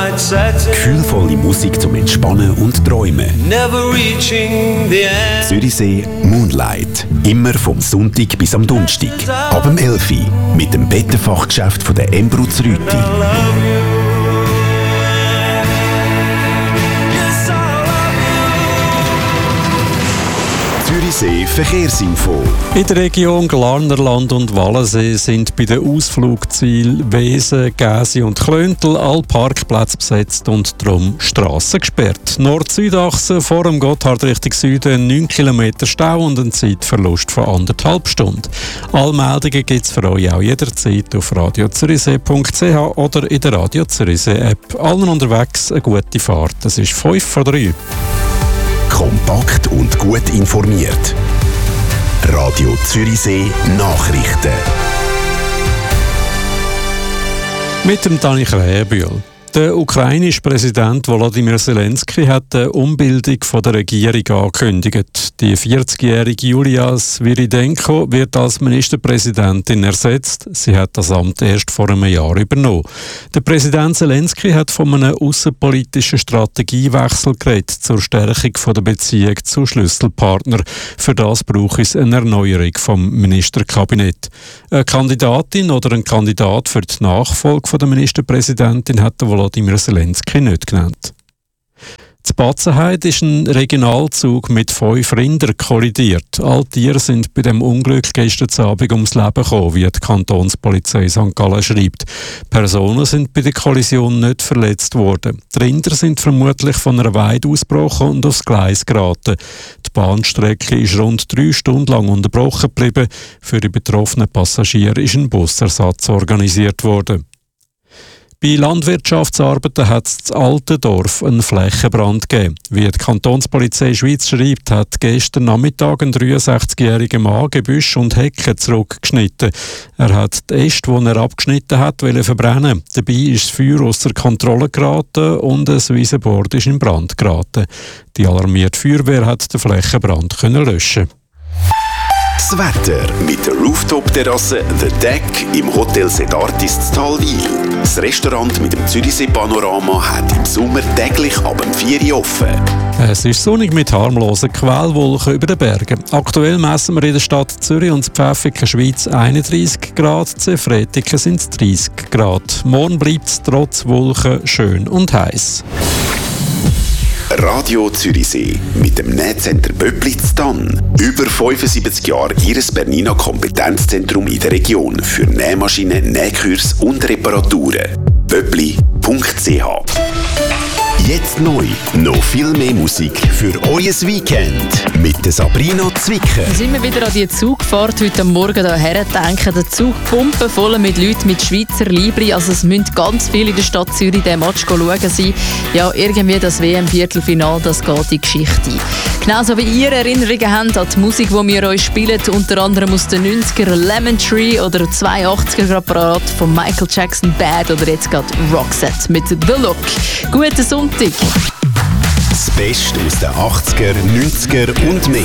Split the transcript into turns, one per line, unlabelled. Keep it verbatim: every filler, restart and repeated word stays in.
Gefühlvolle Musik zum Entspannen und Träumen. Zürichsee Moonlight. Immer vom Sonntag bis am Donnerstag. Ab dem elf Uhr mit dem Bettenfachgeschäft von der Embruz Rüti. Zürichsee Verkehrsinfo.
In der Region Glarnerland und Wallensee sind bei den Ausflugszielen Wesen, Gäsi und Klöntel alle Parkplätze besetzt und darum Strassen gesperrt. Nord-Süd-Achse vor dem Gotthard Richtung Süden neun Kilometer Stau und ein Zeitverlust von anderthalb Stunden. Alle Meldungen gibt es für euch auch jederzeit auf radio zürichsee punkt c h oder in der Radio Zürichsee App. Allen unterwegs eine gute Fahrt. Es ist fünf vor drei.
Kompakt und gut informiert. Radio Zürichsee Nachrichten.
Mit dem Dani Krähenbühl. Der ukrainische Präsident Volodymyr Zelensky hat eine Umbildung von der Regierung angekündigt. Die vierzigjährige Julia Sviridenko wird als Ministerpräsidentin ersetzt. Sie hat das Amt erst vor einem Jahr übernommen. Der Präsident Zelensky hat von einem außenpolitischen Strategiewechsel geredet zur Stärkung der Beziehung zu Schlüsselpartnern. Für das braucht es eine Erneuerung vom Ministerkabinett. Eine Kandidatin oder ein Kandidat für die Nachfolge der Ministerpräsidentin hat der Volodymyr Zelensky nicht genannt. In Batzenheide ist ein Regionalzug mit fünf Rindern kollidiert. Alle Tiere sind bei dem Unglück gestern Abend ums Leben gekommen, wie die Kantonspolizei Sankt Gallen schreibt. Personen sind bei der Kollision nicht verletzt worden. Die Rinder sind vermutlich von einer Weide ausgebrochen und aufs Gleis geraten. Die Bahnstrecke ist rund drei Stunden lang unterbrochen geblieben. Für die betroffenen Passagiere ist ein Busersatz organisiert worden. Bei Landwirtschaftsarbeiten hat es in Altendorf einen Flächenbrand gegeben. Wie die Kantonspolizei Schweiz schreibt, hat gestern Nachmittag ein dreiundsechzigjähriger Mann Gebüsch und Hecken zurückgeschnitten. Er hat die Äste, die er abgeschnitten hat, verbrennen. Dabei ist das Feuer außer Kontrolle geraten und ein Wiesenbord ist in Brand geraten. Die alarmierte Feuerwehr hat den Flächenbrand können löschen.
Das Wetter mit der Rooftop-Terrasse The Deck im Hotel Sedartis in Talwil. Das Restaurant mit dem Zürichsee-Panorama hat im Sommer täglich ab dem vier Uhr offen.
Es ist sonnig mit harmlosen Quellwolken über den Bergen. Aktuell messen wir in der Stadt Zürich und Pfäffiken Schweiz einunddreissig Grad, Zefretiken sind es dreißig Grad. Morgen bleibt es trotz Wolken schön und heiß.
Radio Zürichsee mit dem Nähcenter Böppli zu Tann. Über fünfundsiebzig Jahre Ihres Bernina Kompetenzzentrum in der Region für Nähmaschinen, Nähkurs und Reparaturen. böppli punkt c h. Jetzt neu, noch viel mehr Musik für euer Weekend mit der Sabrina Zwicker.
Da sind wir wieder an die Zugfahrt heute Morgen hierher denken. Der Zug pumpen voll mit Leuten mit Schweizer Libri. Also es müssen ganz viele in der Stadt Zürich den Match schauen sein. Ja, irgendwie das W M-Viertelfinale, das geht in Geschichte ein. Genauso wie ihr Erinnerungen habt an die Musik, die wir euch spielen, unter anderem aus den neunziger Lemon Tree oder zwei achtziger Apparat von Michael Jackson Bad oder jetzt gerade Roxette mit The Look. Guten Sonntag!
Das Beste aus den achtziger, neunziger und mehr.